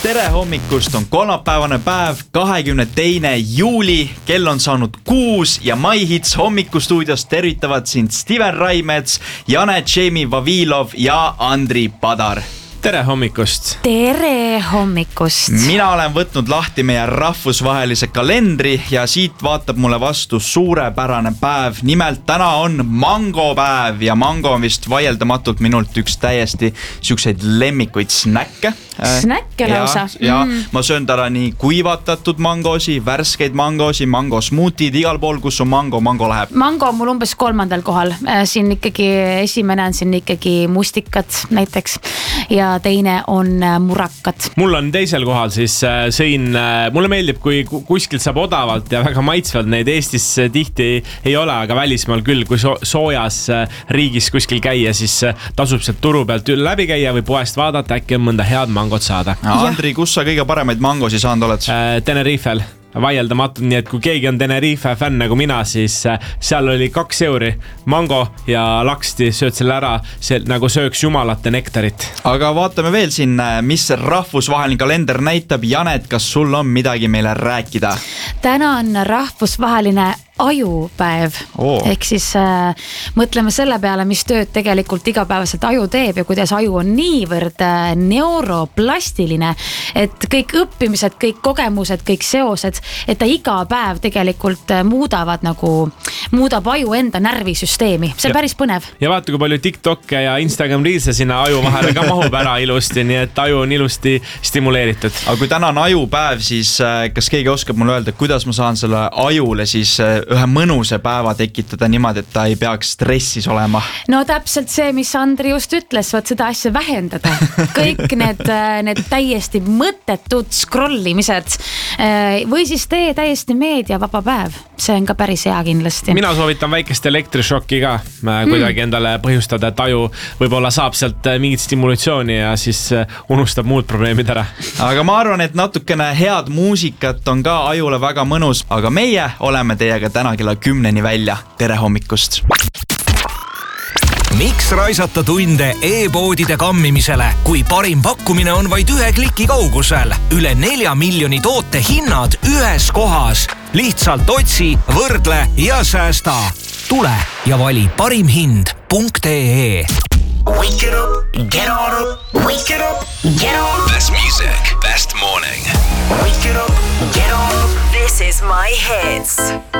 Tere hommikust, on kolmapäevane päev, 22. juuli, kell on saanud 6 ja My Hits hommikustuudios tervitavad sind Steven Raimets, Janet Jamie Vavilov ja Andri Padar. Tere hommikust! Tere hommikust! Mina olen võtnud lahti meie rahvusvahelise kalendri ja siit vaatab mulle vastu suurepärane päev. Nimelt täna on mangopäev ja mango on vist vaieldamatult minult üks täiesti siukseid lemmikuid snäkke. Snäkke lausa? Ja ma söön täna nii kuivatatud mangosi, värskeid mangosi, mangosmuutid, igal pool, kus on mango läheb. Mango on mul umbes 3. kohal. Siin ikkagi esimene on siin ikkagi mustikad näiteks ja teine on murakat. Mul on teisel kohal siis sõin, mulle meeldib, kui kuskilt saab odavalt ja väga maitsvalt, neid Eestis tihti ei ole, aga välismaal küll, kui soojas riigis kuskil käia, siis tasub sealt turu pealt läbi käia või poest vaadata, äkki on mõnda head mangot saada. Andri, kus sa kõige paremaid mangosi saanud oled? Tenerifel. Vaieldamatult, nii et kui keegi on Tenerife fänn nagu mina, siis seal oli 2 euri mango ja laksti, sööd selle ära, nagu sööks jumalate nektarit. Aga vaatame veel siin, mis rahvusvaheline kalender näitab. Janet, kas sul on midagi meile rääkida? Täna on rahvusvaheline ajupäev. Ehk siis mõtleme selle peale, mis tööd tegelikult igapäevaselt aju teeb ja kuidas aju on niivõrd neuroplastiline, et kõik õppimised, kõik kogemused, kõik seosed, et ta iga päev tegelikult muudab aju enda närvisüsteemi. See on päris põnev. Ja vaata, kui palju TikTokke ja Instagram Reelse sinna aju vahele ka mahub ära ilusti, nii et aju on ilusti stimuleeritud. Aga kui täna on ajupäev, siis kas keegi oskab mulle öelda, kuidas ma saan selle ajule siis ühe mõnuse päeva tekitada niimoodi, et ta ei peaks stressis olema? No täpselt see, mis Andri just ütles, vaat seda asja vähendada. Kõik need täiesti mõttetud scrollimised või siis tee täiesti meediavaba päev. See on ka päris hea kindlasti. Mina soovitan väikest elektrišokki ka kuidagi endale põhjustada, et aju võib-olla saab sealt mingit stimulatsiooni ja siis unustab muud probleemid ära. Aga ma arvan, et natukene head muusikat on ka ajule väga mõnus, aga meie oleme teiega täna kella 10 välja. Tere hommikust! Miks raisata tunde e-poodide kammimisele, kui parim pakkumine on vaid 1 kliki kaugusel? Üle 4 miljoni toote hinnad ühes kohas. Lihtsalt otsi, võrdle ja säästa. Tule ja vali parimhind.ee. Wake it up, get on up, wake it up, get on. Best music, best morning. Wake it up, get on up. This is My Hits.